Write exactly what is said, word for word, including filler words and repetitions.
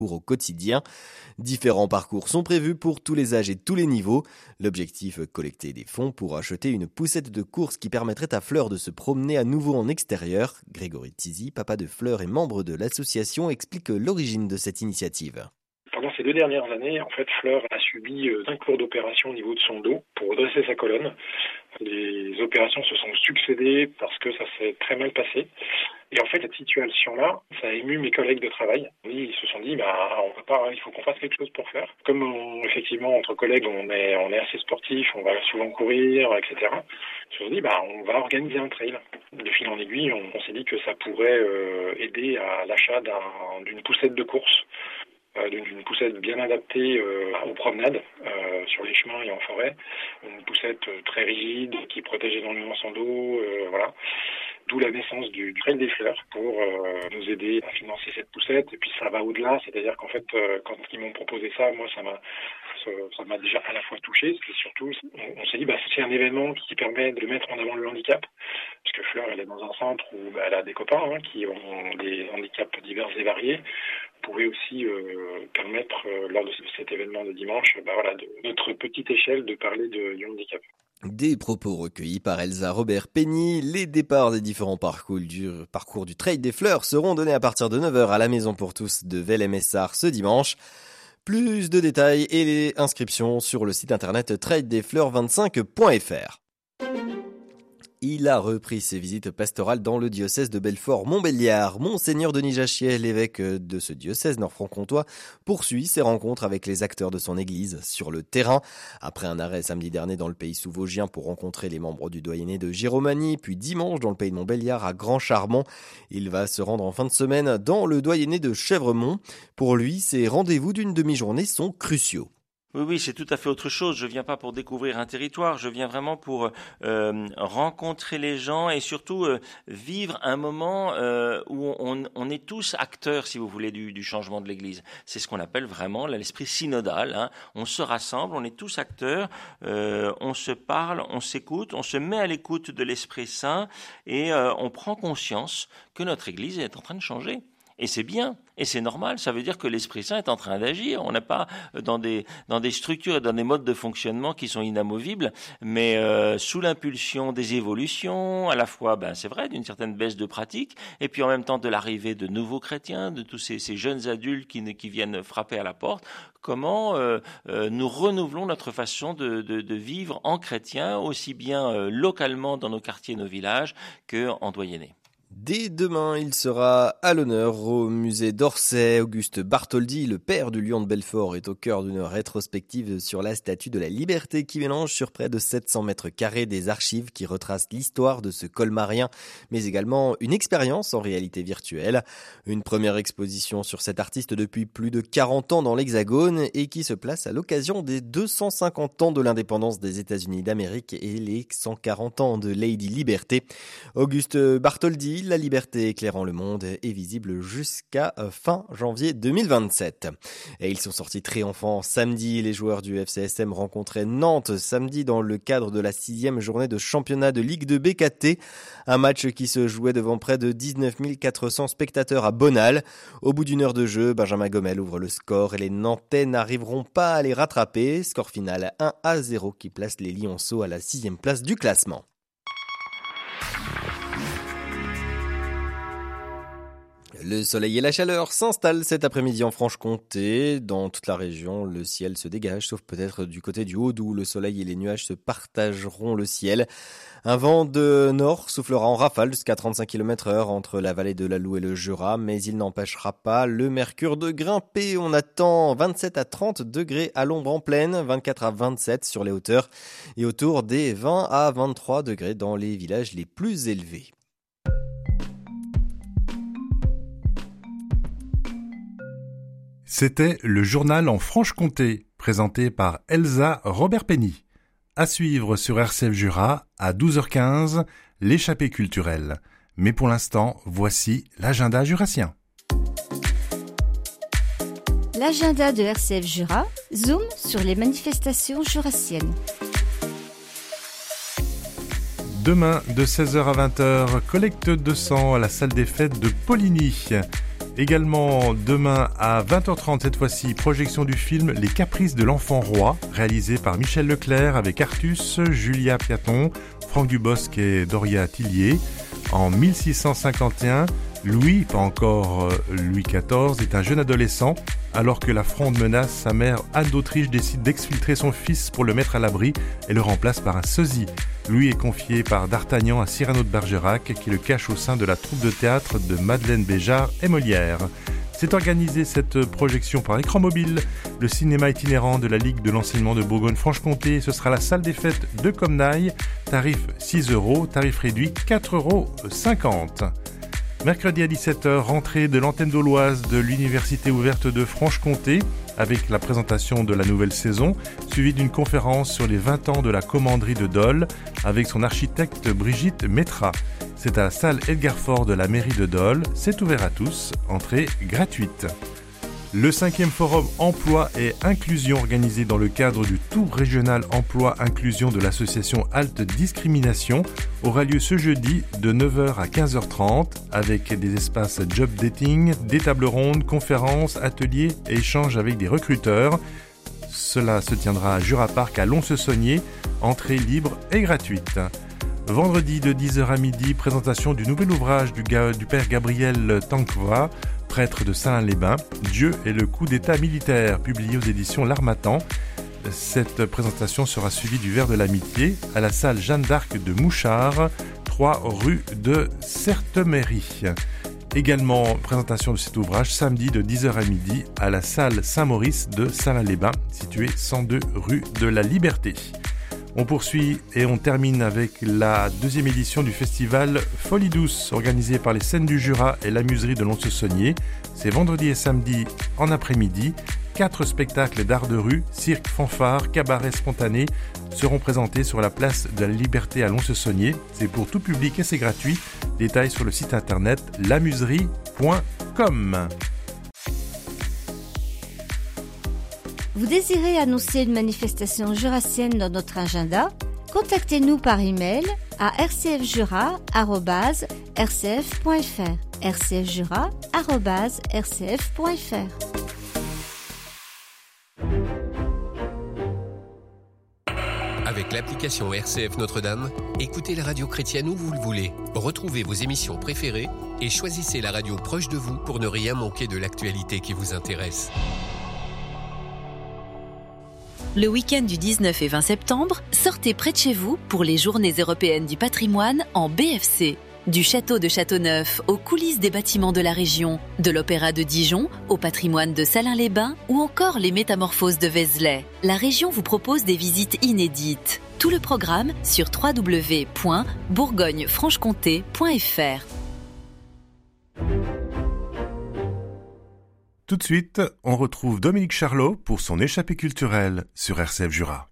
au quotidien. Différents parcours sont prévus pour tous les âges et tous les niveaux. L'objectif, collecter des fonds pour acheter une poussette de course qui permettrait à Fleur de se promener à nouveau en extérieur. Grégory Tizy, papa de Fleur et membre de l'association, explique l'origine de cette initiative. Pendant ces deux dernières années, en fait, Fleur a subi cinq cours d'opération au niveau de son dos pour redresser sa colonne. Les opérations se sont succédées parce que ça s'est très mal passé. Et en fait, cette situation-là, ça a ému mes collègues de travail. Ils se sont dit, bah, on peut pas, il faut qu'on fasse quelque chose pour Fleur. Comme on, effectivement, entre collègues, on est, on est assez sportifs, on va souvent courir, et cetera. Ils se sont dit, bah, on va organiser un trail. De fil en aiguille, on, on s'est dit que ça pourrait euh, aider à l'achat d'un, d'une poussette de course. Euh, d'une, d'une poussette bien adaptée euh, aux promenades euh, sur les chemins et en forêt, une poussette euh, très rigide qui protège énormément son dos, euh, voilà. D'où la naissance du, du Trail des Fleurs pour euh, nous aider à financer cette poussette. Et puis ça va au-delà, c'est-à-dire qu'en fait, euh, quand ils m'ont proposé ça, moi ça m'a ça, ça m'a déjà à la fois touché, et surtout on, on s'est dit bah c'est un événement qui permet de mettre en avant le handicap, parce que Fleur elle est dans un centre où bah, elle a des copains hein, qui ont des handicaps divers et variés. Pouvait aussi euh, permettre, euh, lors de cet événement de dimanche, bah voilà, de notre petite échelle, de parler de, du handicap. Des propos recueillis par Elsa Robert-Penny. Les départs des différents parcours du, parcours du Trail des Fleurs seront donnés à partir de neuf heures à la Maison pour tous de Vélem-Essart ce dimanche. Plus de détails et les inscriptions sur le site internet trail des fleurs vingt-cinq point f r. Il a repris ses visites pastorales dans le diocèse de Belfort-Montbéliard. Monseigneur Denis Jachier, l'évêque de ce diocèse nord-franc-comtois, poursuit ses rencontres avec les acteurs de son église sur le terrain. Après un arrêt samedi dernier dans le pays sous-vosgien pour rencontrer les membres du doyenné de Giromagny, puis dimanche dans le pays de Montbéliard à Grand-Charmont, il va se rendre en fin de semaine dans le doyenné de Chèvremont. Pour lui, ces rendez-vous d'une demi-journée sont cruciaux. Oui, oui, c'est tout à fait autre chose. Je viens pas pour découvrir un territoire, je viens vraiment pour euh, rencontrer les gens et surtout euh, vivre un moment euh, où on, on est tous acteurs, si vous voulez, du, du changement de l'Église. C'est ce qu'on appelle vraiment l'esprit synodal. Hein. On se rassemble, on est tous acteurs, euh, on se parle, on s'écoute, on se met à l'écoute de l'Esprit Saint et euh, on prend conscience que notre Église est en train de changer. Et c'est bien, et c'est normal, ça veut dire que l'Esprit Saint est en train d'agir. On n'est pas dans des, dans des structures et dans des modes de fonctionnement qui sont inamovibles, mais euh, sous l'impulsion des évolutions, à la fois, ben, c'est vrai, d'une certaine baisse de pratique, et puis en même temps de l'arrivée de nouveaux chrétiens, de tous ces, ces jeunes adultes qui, qui viennent frapper à la porte. Comment euh, euh, nous renouvelons notre façon de, de, de vivre en chrétien, aussi bien euh, localement dans nos quartiers, nos villages, qu'en doyenné. Dès demain, il sera à l'honneur au musée d'Orsay. Auguste Bartholdi, le père du lion de Belfort, est au cœur d'une rétrospective sur la statue de la Liberté qui mélange sur près de sept cents mètres carrés des archives qui retracent l'histoire de ce colmarien, mais également une expérience en réalité virtuelle. Une première exposition sur cet artiste depuis plus de quarante ans dans l'Hexagone et qui se place à l'occasion des deux cent cinquante ans de l'indépendance des États-Unis d'Amérique et les cent quarante ans de Lady Liberté. Auguste Bartholdi, La Liberté éclairant le monde est visible jusqu'à fin janvier deux mille vingt-sept. Et ils sont sortis triomphants samedi. Les joueurs du F C S M rencontraient Nantes samedi dans le cadre de la sixième journée de championnat de Ligue deux B K T. Un match qui se jouait devant près de dix-neuf mille quatre cents spectateurs à Bonal. Au bout d'une heure de jeu, Benjamin Gomel ouvre le score et les Nantais n'arriveront pas à les rattraper. Score final un à zéro qui place les Lionceaux à la sixième place du classement. Le soleil et la chaleur s'installent cet après-midi en Franche-Comté. Dans toute la région, le ciel se dégage, sauf peut-être du côté du Haut-Doubs où le soleil et les nuages se partageront le ciel. Un vent de nord soufflera en rafale jusqu'à trente-cinq kilomètres heure entre la vallée de l'Alloue et le Jura, mais il n'empêchera pas le mercure de grimper. On attend vingt-sept à trente degrés à l'ombre en plaine, vingt-quatre à vingt-sept sur les hauteurs et autour des vingt à vingt-trois degrés dans les villages les plus élevés. C'était le journal en Franche-Comté, présenté par Elsa Robert-Penny. À suivre sur R C F Jura, à douze heures quinze, l'échappée culturelle. Mais pour l'instant, voici l'agenda jurassien. L'agenda de R C F Jura, zoom sur les manifestations jurassiennes. Demain, de seize heures à vingt heures, collecte de sang à la salle des fêtes de Poligny. Également demain à vingt heures trente, cette fois-ci, projection du film Les Caprices de l'Enfant Roi, réalisé par Michel Leclerc avec Artus, Julia Piaton, Franck Dubosc et Doria Tillier. En mille six cent cinquante et un, Louis, pas encore Louis quatorze, est un jeune adolescent. Alors que la Fronde menace, sa mère Anne d'Autriche décide d'exfiltrer son fils pour le mettre à l'abri et le remplace par un sosie. Louis est confié par D'Artagnan à Cyrano de Bergerac qui le cache au sein de la troupe de théâtre de Madeleine Béjart et Molière. C'est organisé cette projection par écran mobile, le cinéma itinérant de la Ligue de l'enseignement de Bourgogne-Franche-Comté. Ce sera la salle des fêtes de Comnaille, tarif six euros, tarif réduit quatre euros cinquante. Mercredi à dix-sept heures, rentrée de l'antenne d'Auloise de l'Université ouverte de Franche-Comté avec la présentation de la nouvelle saison, suivie d'une conférence sur les vingt ans de la commanderie de Dole avec son architecte Brigitte Métra. C'est à la salle Edgar Faure de la mairie de Dole. C'est ouvert à tous, entrée gratuite. Le cinquième forum Emploi et Inclusion organisé dans le cadre du Tour régional Emploi Inclusion de l'association Halte Discrimination aura lieu ce jeudi de neuf heures à quinze heures trente avec des espaces job dating, des tables rondes, conférences, ateliers et échanges avec des recruteurs. Cela se tiendra à Jura Park à Lons-le-Saunier, entrée libre et gratuite. Vendredi de dix heures à midi, présentation du nouvel ouvrage du, ga- du père Gabriel Tankwa, prêtre de Saint-Lin-les-Bains, Dieu et le coup d'état militaire, publié aux éditions L'Harmattan. Cette présentation sera suivie du verre de l'amitié à la salle Jeanne d'Arc de Mouchard, trois rue de Certemerie. Également, présentation de cet ouvrage samedi de dix heures à midi à la salle Saint-Maurice de Saint-Lin-les-Bains, située cent deux rue de la Liberté. On poursuit et on termine avec la deuxième édition du festival Folie Douce, organisé par les Scènes du Jura et la Muserie de Lons-le-Saunier. C'est vendredi et samedi en après-midi. Quatre spectacles d'art de rue, cirque, fanfare, cabaret spontané seront présentés sur la place de la Liberté à Lons-le-Saunier. C'est pour tout public et c'est gratuit. Détails sur le site internet lamuserie point com. Vous désirez annoncer une manifestation jurassienne dans notre agenda? Contactez-nous par email à r c f jura arobase r c f point f r r c f jura arobase r c f point f r. Avec l'application R C F Notre-Dame, écoutez la radio chrétienne où vous le voulez. Retrouvez vos émissions préférées et choisissez la radio proche de vous pour ne rien manquer de l'actualité qui vous intéresse. Le week-end du dix-neuf et vingt septembre, sortez près de chez vous pour les Journées européennes du patrimoine en B F C. Du château de Châteauneuf aux coulisses des bâtiments de la région, de l'opéra de Dijon au patrimoine de Salins-les-Bains ou encore les métamorphoses de Vézelay, la région vous propose des visites inédites. Tout le programme sur w w w point bourgogne franche comté point f r. Tout de suite, on retrouve Dominique Charlot pour son échappée culturelle sur R C F Jura.